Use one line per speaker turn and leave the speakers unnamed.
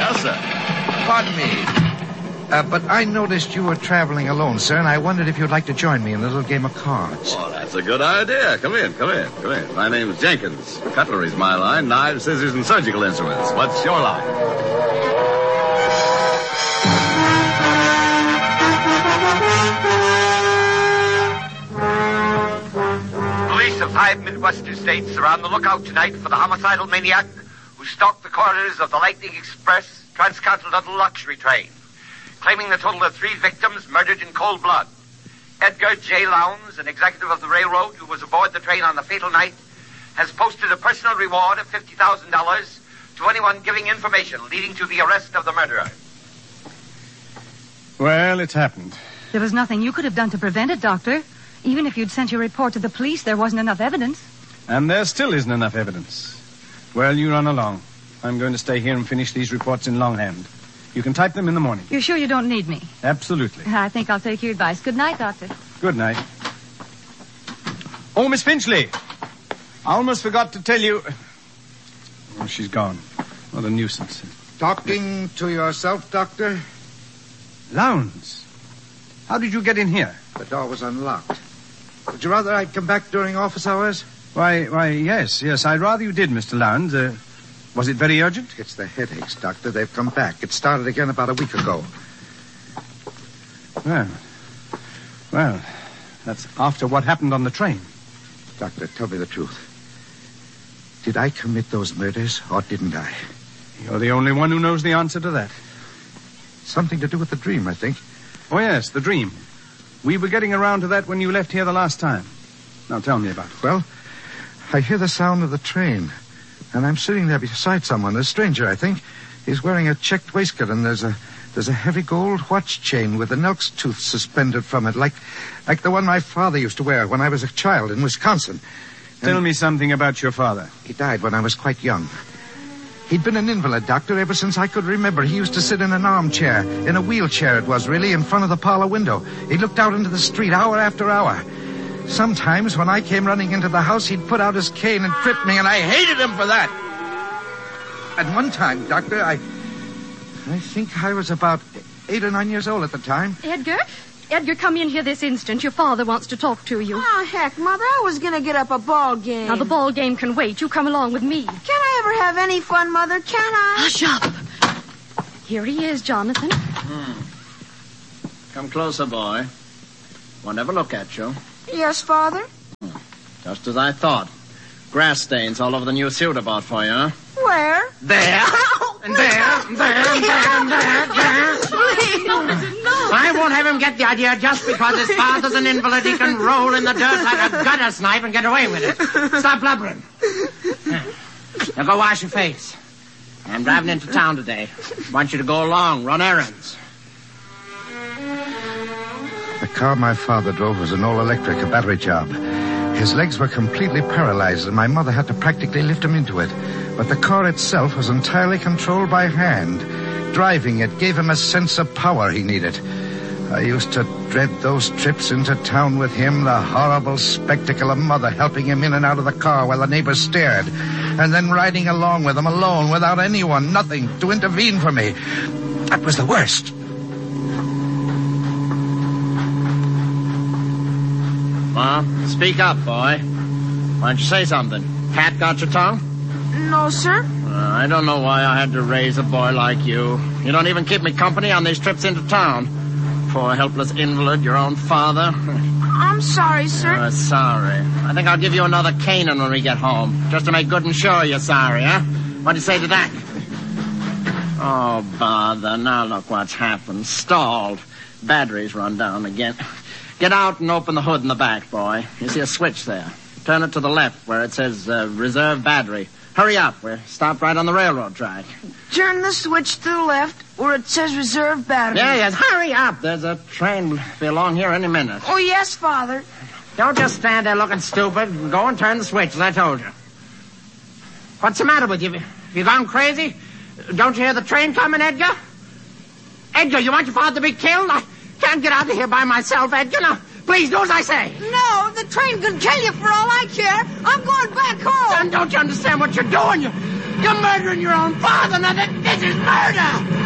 Yes, sir.
Pardon me. But I noticed you were traveling alone, sir, and I wondered if you'd like to join me in a little game of cards.
Oh, that's a good idea. Come in. My name's Jenkins. Cutlery's my line. Knives, scissors, and surgical instruments. What's your line?
Police of 5 Midwestern states are on the lookout tonight for the homicidal maniac who stalked the corridors of the Lightning Express transcontinental luxury train, claiming the total of 3 victims murdered in cold blood. Edgar J. Lowndes, an executive of the railroad who was aboard the train on the fatal night, has posted a personal reward of $50,000 to anyone giving information leading to the arrest of the murderer.
Well, it's happened.
There was nothing you could have done to prevent it, Doctor. Even if you'd sent your report to the police, there wasn't enough evidence.
And there still isn't enough evidence. Well, you run along. I'm going to stay here and finish these reports in longhand. You can type them in the morning.
You're sure you don't need me?
Absolutely.
I think I'll take your advice. Good night, Doctor.
Good night. Oh, Miss Finchley. I almost forgot to tell you... Oh, she's gone. What a nuisance.
Talking to yourself, Doctor?
Lowndes. How did you get in here?
The door was unlocked. Would you rather I'd come back during office hours?
Why, yes. I'd rather you did, Mr. Lowndes. Was it very urgent?
It's the headaches, Doctor. They've come back. It started again about a week ago.
Well, that's after what happened on the train.
Doctor, tell me the truth. Did I commit those murders, or didn't I?
You're the only one who knows the answer to that.
Something to do with the dream, I think.
Oh, yes, the dream. We were getting around to that when you left here the last time. Now, tell me about it.
Well, I hear the sound of the train, and I'm sitting there beside someone, a stranger, I think. He's wearing a checked waistcoat, and there's a heavy gold watch chain with an elk's tooth suspended from it, like the one my father used to wear when I was a child in Wisconsin.
Tell me something about your father.
He died when I was quite young. He'd been an invalid, Doctor, ever since I could remember. He used to sit in an armchair, in a wheelchair it was really, in front of the parlor window. He looked out into the street hour after hour. Sometimes when I came running into the house, he'd put out his cane and trip me, and I hated him for that. At one time, Doctor, I think I was about 8 or 9 years old at the time.
Edgar, come in here this instant. Your father wants to talk to you.
Oh, heck, Mother, I was going to get up a ball game.
Now, the ball game can wait. You come along with me.
Can I ever have any fun, Mother? Can I?
Hush up. Here he is, Jonathan.
Come closer, boy. Won't ever look at you.
Yes, Father?
Just as I thought. Grass stains all over the new suit I bought for you, huh?
Where?
There. And there. I won't have him get the idea just because his father's an invalid. He can roll in the dirt like a gutter snipe and get away with it. Stop blubbering. Now go wash your face. I'm driving into town today. Want you to go along, run errands.
The car my father drove was an all-electric, a battery job. His legs were completely paralyzed, and my mother had to practically lift him into it. But the car itself was entirely controlled by hand. Driving it gave him a sense of power he needed. I used to dread those trips into town with him, the horrible spectacle of Mother helping him in and out of the car while the neighbors stared, and then riding along with him alone without anyone, nothing, to intervene for me. That was the worst.
Well, speak up, boy. Why don't you say something? Cat got your tongue?
No, sir.
I don't know why I had to raise a boy like you. You don't even keep me company on these trips into town. Poor helpless invalid, your own father.
I'm sorry, sir.
Sorry. I think I'll give you another caning when we get home, just to make good and sure you're sorry, huh? What do you say to that? Oh, bother. Now look what's happened. Stalled. Battery's run down again. Get out and open the hood in the back, boy. You see a switch there. Turn it to the left where it says reserve battery. Hurry up. We're stopped right on the railroad track.
Turn the switch to the left where it says reserve battery.
Yes. Hurry up. There's a train will be along here any minute.
Oh, yes, Father.
Don't just stand there looking stupid. Go and turn the switch, as I told you. What's the matter with you? You gone crazy? Don't you hear the train coming, Edgar? Edgar, you want your father to be killed? I can't get out of here by myself, Edgar. Now, please do as I say.
No, the train could kill you for all I care. I'm going back home.
Then don't you understand what you're doing? You're murdering your own father. Now, this is murder.